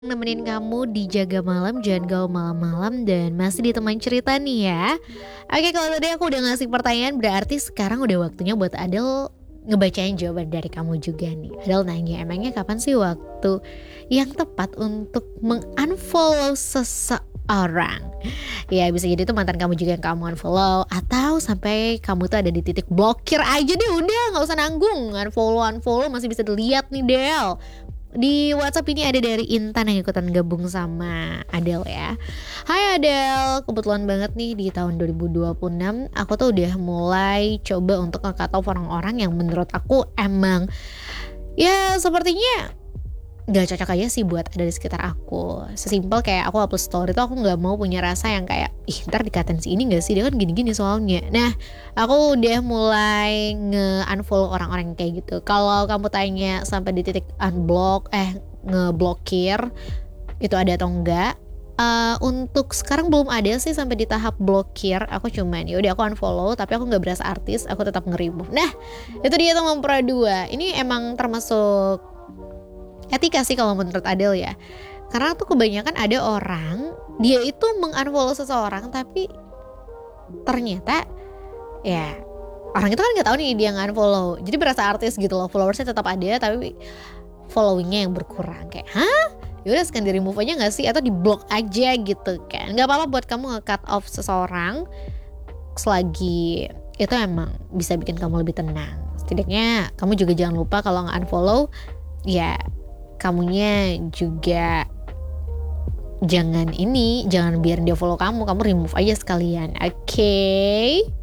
Nemenin kamu di Jaga Malam, jangan gaul malam-malam dan masih di teman cerita nih ya. Oke, kalau tadi aku udah ngasih pertanyaan berarti sekarang udah waktunya buat Adel ngebacain jawaban dari kamu juga nih. Adel nanya, emangnya kapan sih waktu yang tepat untuk meng-unfollow seseorang? Ya bisa jadi tuh mantan kamu juga yang kamu unfollow, atau sampai kamu tuh ada di titik blokir aja deh, udah nggak usah nanggung. Unfollow masih bisa dilihat nih Del. Di WhatsApp ini ada dari Intan yang ikutan gabung sama Adel ya. Hai Adel, kebetulan banget nih di tahun 2026 aku tuh udah mulai coba untuk nge-cut off orang-orang yang menurut aku emang ya sepertinya gak cocok aja sih buat ada di sekitar aku. Sesimpel kayak aku upload story tuh aku gak mau punya rasa yang kayak ih ntar dikatain si ini gak sih, dia kan gini-gini soalnya. Nah aku udah mulai nge-unfollow orang-orang yang kayak gitu. Kalau kamu tanya sampai di titik ngeblokir itu ada atau enggak, untuk sekarang belum ada sih sampai di tahap blokir. Aku cuman ya udah aku unfollow, tapi aku nggak berasa artis, aku tetap nge-remove. Nah itu dia tuh Mempra 2. Ini emang termasuk etika sih kalau menurut Adel ya. Karena tuh kebanyakan ada orang dia itu meng-unfollow seseorang tapi ternyata ya orang itu kan nggak tahu nih dia nge-unfollow. Jadi berasa artis gitu loh, followersnya tetap ada tapi followingnya yang berkurang. Kayak hah? Yaudah sekalian di remove aja gak sih? Atau di block aja gitu kan. Gak apa-apa buat kamu nge-cut off seseorang selagi itu emang bisa bikin kamu lebih tenang. Setidaknya kamu juga jangan lupa kalau nge-unfollow ya kamunya juga jangan biar dia follow kamu remove aja sekalian. Oke.